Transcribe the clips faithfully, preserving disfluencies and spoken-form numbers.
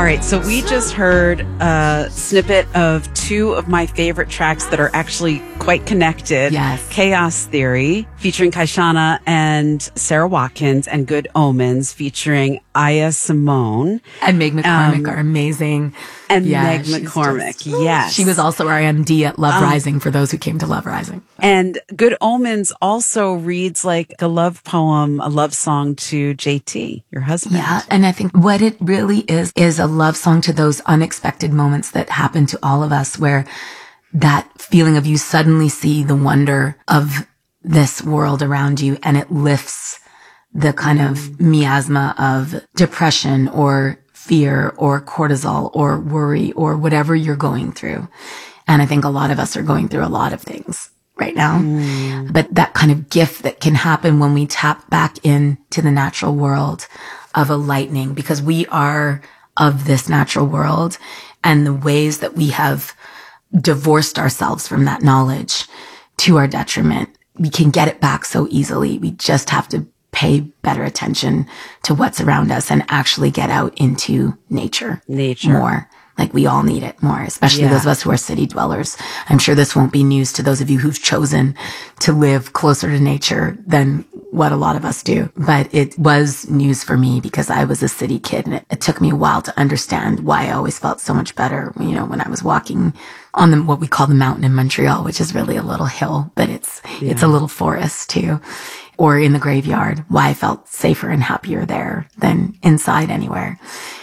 All right, so we just heard a snippet of two of my favorite tracks that are actually quite connected. Yes. Chaos Theory, featuring Kaishana and Sarah Watkins, and Good Omens, featuring Aya Simone. And Meg McCormick Um, are amazing. And Yeah, Meg she's McCormick, just- yes. She was also our M D at Love Um, Rising, for those who came to Love Rising. And Good Omens also reads like a love poem, a love song to J T, your husband. Yeah, and I think what it really is, is a love song to those unexpected moments that happen to all of us, where that feeling of you suddenly see the wonder of this world around you, and it lifts the kind of miasma of depression or fear or cortisol or worry or whatever you're going through. And I think a lot of us are going through a lot of things right now. Mm. But that kind of gift that can happen when we tap back into the natural world of a lightning, because we are of this natural world, and the ways that we have divorced ourselves from that knowledge to our detriment, we can get it back so easily. We just have to pay better attention to what's around us and actually get out into nature, Nature. more. Like, we all need it more, especially Yeah. those of us who are city dwellers. I'm sure this won't be news to those of you who've chosen to live closer to nature than what a lot of us do. But it was news for me because I was a city kid, and it, it took me a while to understand why I always felt so much better, you know, when I was walking on the, what we call the mountain in Montreal, which is really a little hill, but it's, Yeah. it's a little forest too. Or in the graveyard, why I felt safer and happier there than inside anywhere.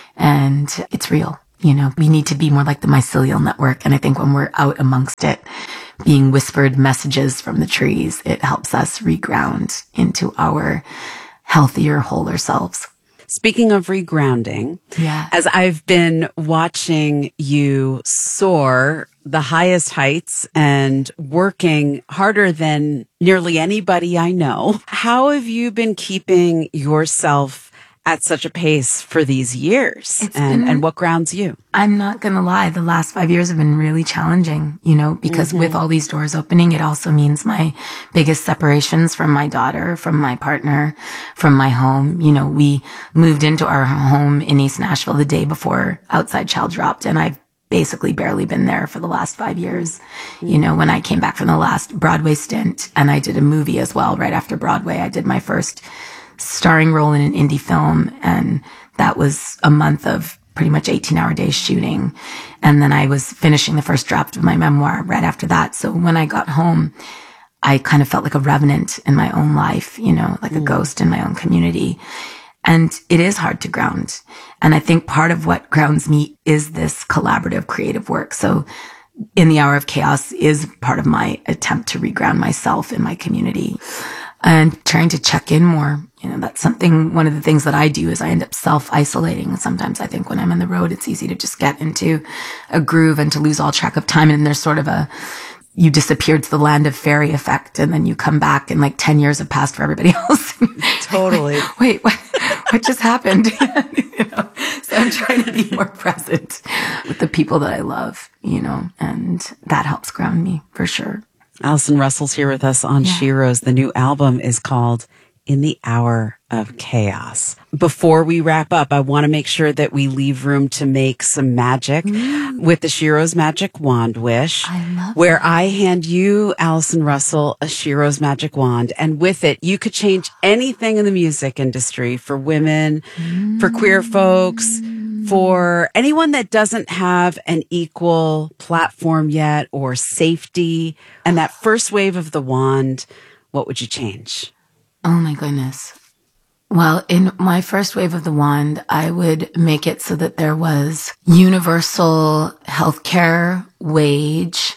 And it's real. You know, we need to be more like the mycelial network. And I think when we're out amongst it, being whispered messages from the trees, it helps us reground into our healthier, wholer selves. Speaking of regrounding, Yeah. as I've been watching you soar the highest heights and working harder than nearly anybody I know, how have you been keeping yourself at such a pace for these years? It's And, been- and what grounds you? I'm not going to lie. The last five years have been really challenging, you know, because with all these doors opening, it also means my biggest separations from my daughter, from my partner, from my home. You know, we moved into our home in East Nashville the day before Outside Child dropped, and I've basically barely been there for the last five years. You know, when I came back from the last Broadway stint, and I did a movie as well right after Broadway, I did my first starring role in an indie film, and that was a month of pretty much eighteen hour days shooting. And then I was finishing the first draft of my memoir right after that. So when I got home, I kind of felt like a revenant in my own life, you know, like a ghost in my own community. And it is hard to ground. And I think part of what grounds me is this collaborative creative work. So In the Hour of Chaos is part of my attempt to reground myself in my community and trying to check in more. You know, that's something, one of the things that I do is I end up self-isolating. Sometimes I think when I'm on the road, it's easy to just get into a groove and to lose all track of time. And there's sort of a, you disappear to the land of fairy effect, and then you come back and like ten years have passed for everybody else. Totally. Wait, what, what just happened? You know? So I'm trying to be more present with the people that I love, you know, and that helps ground me for sure. Alison Russell's here with us on Yeah. She Rose. The new album is called In the Hour of Chaos. Before we wrap up, I want to make sure that we leave room to make some magic Mm. with the She Rose Magic Wand Wish, I love where that. I hand you, Alison Russell, a She Rose Magic Wand. And with it, you could change anything in the music industry for women, for queer folks, for anyone that doesn't have an equal platform yet or safety. And that first wave of the wand, what would you change? Oh my goodness. Well, in my first wave of the wand, I would make it so that there was universal healthcare, wage,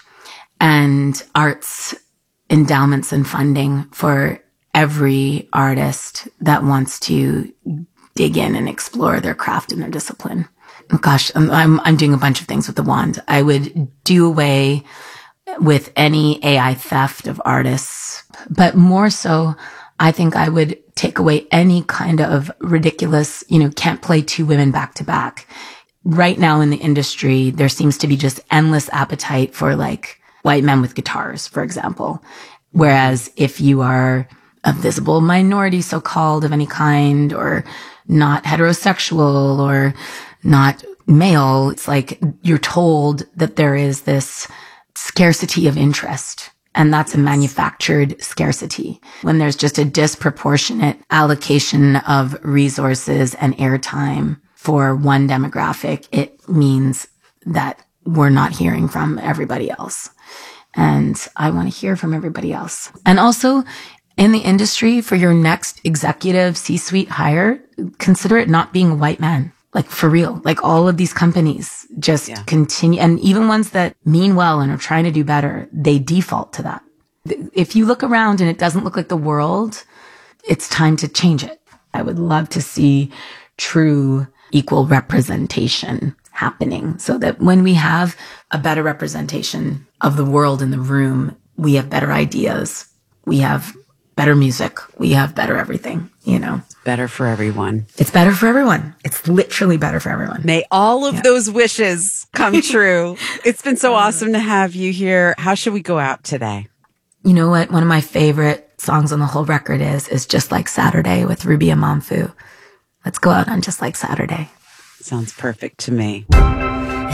and arts endowments and funding for every artist that wants to dig in and explore their craft and their discipline. Gosh, I'm, I'm, I'm doing a bunch of things with the wand. I would do away with any A I theft of artists, but more so, I think I would take away any kind of ridiculous, you know, can't play two women back to back. Right now in the industry, there seems to be just endless appetite for like white men with guitars, for example. Whereas if you are a visible minority, so-called, of any kind, or not heterosexual, or not male, it's like you're told that there is this scarcity of interest. And that's a manufactured scarcity. When there's just a disproportionate allocation of resources and airtime for one demographic, it means that we're not hearing from everybody else. And I want to hear from everybody else. And also in the industry, for your next executive C-suite hire, consider it not being a white man. Like for real, like all of these companies just yeah. continue. And even ones that mean well and are trying to do better, they default to that. If you look around and it doesn't look like the world, it's time to change it. I would love to see true equal representation happening so that when we have a better representation of the world in the room, we have better ideas. We have better music. We have better everything, you know. Better for everyone. It's better for everyone. It's literally better for everyone. May all of yeah. those wishes come true. It's been so awesome to have you here. How should we go out today? You know what? One of my favorite songs on the whole record is, is Just Like Saturday with Ruby Amanfu. Let's go out on Just Like Saturday. Sounds perfect to me.